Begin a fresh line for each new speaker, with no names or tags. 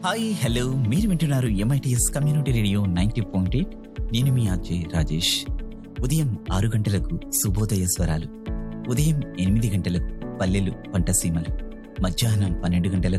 Hi hello మీరు వింటున్నారు MITS community radio 90.8. నేను మీ అజయ్ రాజేష్. ఉదయం 6 గంటలకు శుభోదయ స్వరాలు, ఉదయం 8 గంటలకు పల్లెలు పంటసీమలు, మధ్యాహ్నం 12 గంటలకు